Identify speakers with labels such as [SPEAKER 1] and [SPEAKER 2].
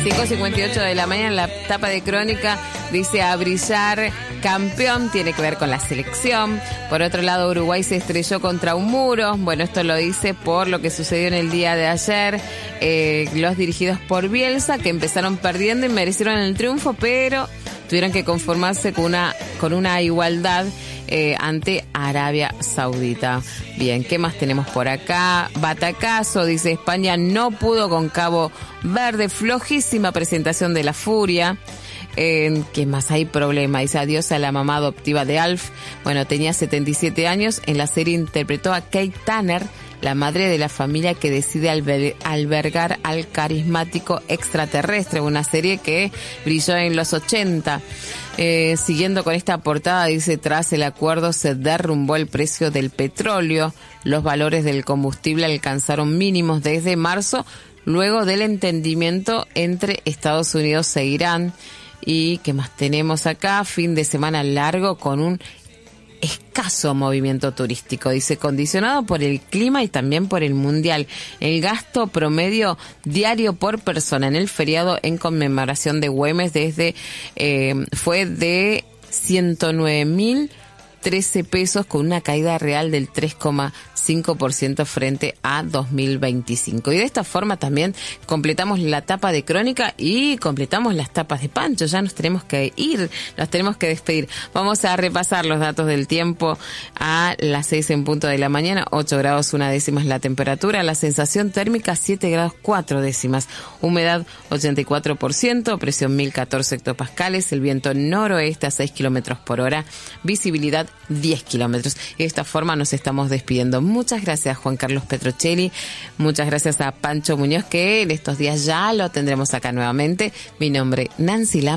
[SPEAKER 1] 5:58 de la mañana, en la tapa de Crónica dice a brillar campeón, tiene que ver con la selección. Por otro lado, Uruguay se estrelló contra un muro. Bueno, esto lo dice por lo que sucedió en el día de ayer. Los dirigidos por Bielsa, que empezaron perdiendo y merecieron el triunfo, pero tuvieron que conformarse con una igualdad ante Arabia Saudita. Bien, ¿qué más tenemos por acá? Batacazo, dice España no pudo con Cabo Verde, flojísima presentación de la Furia. ¿Qué más? Hay problema. Dice adiós a la mamá adoptiva de Alf. Bueno, tenía 77 años. En la serie interpretó a Kate Tanner, la madre de la familia que decide albergar al carismático extraterrestre. Una serie que brilló en los 80. Siguiendo con esta portada, dice, tras el acuerdo se derrumbó el precio del petróleo. Los valores del combustible alcanzaron mínimos desde marzo, luego del entendimiento entre Estados Unidos e Irán. ¿Y qué más tenemos acá? Fin de semana largo con un escaso movimiento turístico, dice, condicionado por el clima y también por el mundial. El gasto promedio diario por persona en el feriado en conmemoración de Güemes fue de 109.013 pesos, con una caída real del 3,5% frente a 2025. Y de esta forma también completamos la tapa de Crónica y completamos las tapas de Pancho. Ya nos tenemos que ir, nos tenemos que despedir. Vamos a repasar los datos del tiempo a las 6 en punto de la mañana. 8 grados 1 décimas la temperatura, la sensación térmica 7 grados 4 décimas, humedad 84%, presión 1014 hectopascales, el viento noroeste a 6 kilómetros por hora, visibilidad 10 kilómetros. Y de esta forma nos estamos despidiendo. Muchas gracias, Juan Carlos Petrocelli. Muchas gracias a Pancho Muñoz, que en estos días ya lo tendremos acá nuevamente. Mi nombre, Nancy Lam.